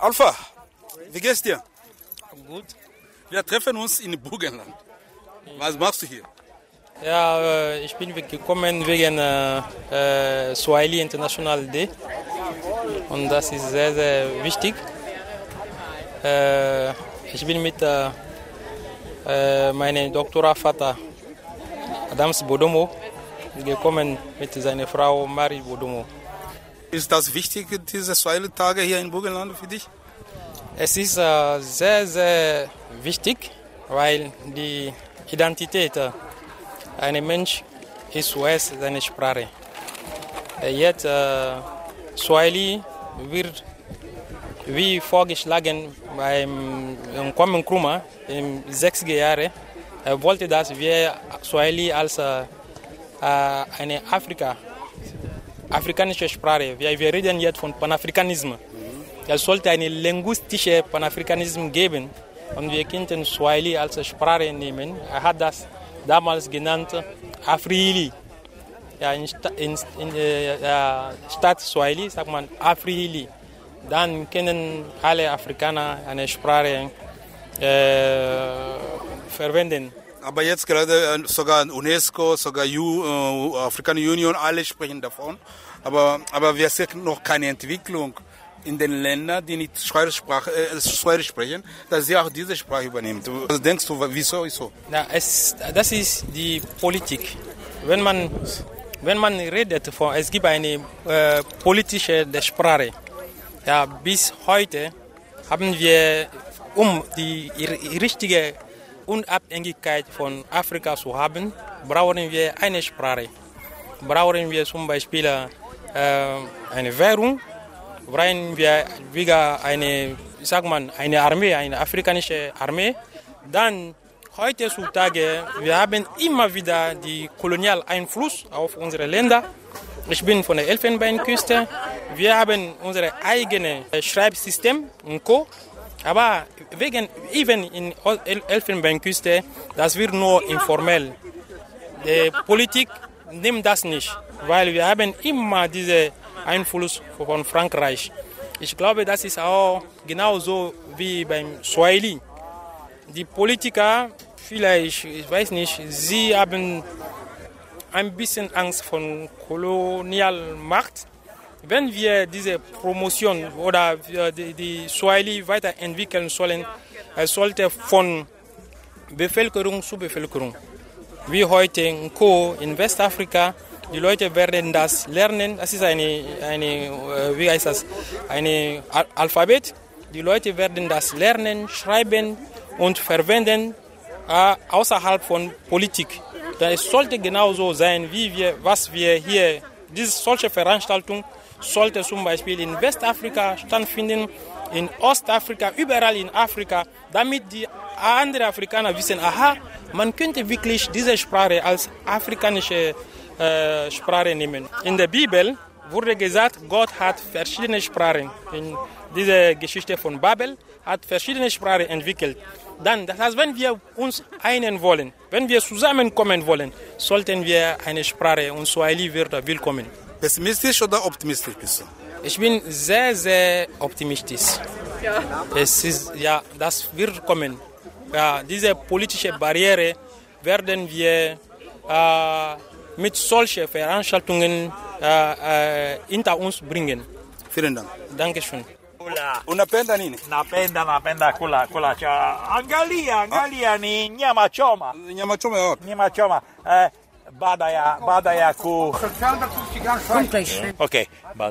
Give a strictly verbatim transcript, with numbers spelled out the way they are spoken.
Alpha, wie geht's dir? Gut. Wir treffen uns in Burgenland. Was machst du hier? Ja, ich bin gekommen wegen äh, Swahili International Day und das ist sehr, sehr wichtig. Äh, ich bin mit äh, meinem Doktorvater Adams Bodomo gekommen mit seiner Frau Marie Bodomo. Ist das wichtig, diese Swahili-Tage hier in Burgenland für dich? Es ist äh, sehr, sehr wichtig, weil die Identität äh, eines Menschen ist zuerst seine Sprache. Äh, jetzt äh, Swahili wird wie vorgeschlagen beim Kwame Nkrumah in den sechziger Jahren. Er wollte, dass wir Swahili als äh, eine Afrika, afrikanische Sprache, wir, wir reden jetzt von Panafrikanismus. Es sollte einen linguistischen Panafrikanismus geben und wir könnten Swahili als Sprache nehmen. Er hat das damals genannt Afrihili. Ja, in, in, in der äh, Stadt Swahili sagt man Afrihili. Dann können alle Afrikaner eine Sprache äh, verwenden. Aber jetzt gerade sogar UNESCO, sogar uh, African Union, alle sprechen davon. Aber, aber wir sehen noch keine Entwicklung in den Ländern, die nicht Swahili äh, sprechen, dass sie auch diese Sprache übernehmen. Was denkst du, wieso ist so? Ja, es, das ist die Politik. Wenn man, wenn man redet, von, es gibt eine äh, politische Sprache. Ja, bis heute haben wir, um die richtige Unabhängigkeit von Afrika zu haben, brauchen wir eine Sprache. Brauchen wir zum Beispiel äh, eine Währung, brauchen wir wieder eine, sag mal, eine Armee, eine afrikanische Armee. Dann heutzutage, wir haben immer wieder den kolonialen Einfluss auf unsere Länder. Ich bin von der Elfenbeinküste. Wir haben unser eigenes Schreibsystem und Co. Aber wegen, even in Elfenbeinküste, das wird nur informell. Die Politik nimmt das nicht, weil wir haben immer diesen Einfluss von Frankreich. Ich glaube, das ist auch genauso wie beim Swahili. Die Politiker, vielleicht, ich weiß nicht, sie haben ein bisschen Angst vor Kolonialmacht. Wenn wir diese Promotion oder die, die Swahili weiterentwickeln sollen, es sollte von Bevölkerung zu Bevölkerung. Wie heute in Co. in Westafrika, die Leute werden das lernen. Das ist eine, eine wie heißt das, eine Alphabet. Die Leute werden das lernen, schreiben und verwenden äh, außerhalb von Politik. Es sollte genauso sein, wie wir, was wir hier, diese solche Veranstaltung sollte zum Beispiel in Westafrika stattfinden, in Ostafrika, überall in Afrika, damit die anderen Afrikaner wissen, aha, man könnte wirklich diese Sprache als afrikanische äh, Sprache nehmen. In der Bibel wurde gesagt, Gott hat verschiedene Sprachen. In dieser Geschichte von Babel hat verschiedene Sprachen entwickelt. Dann, das heißt, wenn wir uns einen wollen, wenn wir zusammenkommen wollen, sollten wir eine Sprache und Swahili wird willkommen. Pessimistisch oder optimistisch bist du? Ich bin sehr, sehr optimistisch. Ja. Es ist, ja, das wird kommen. Ja, diese politische Barriere werden wir äh, mit solchen Veranstaltungen äh, äh, hinter uns bringen. Vielen Dank. Dankeschön. Unapenda nini? Napenda napenda kula kula cha angalia angalia ni nyama choma. Nyama choma ya wapi? Nyama choma. Eh, baada ya baada ya ku Okay.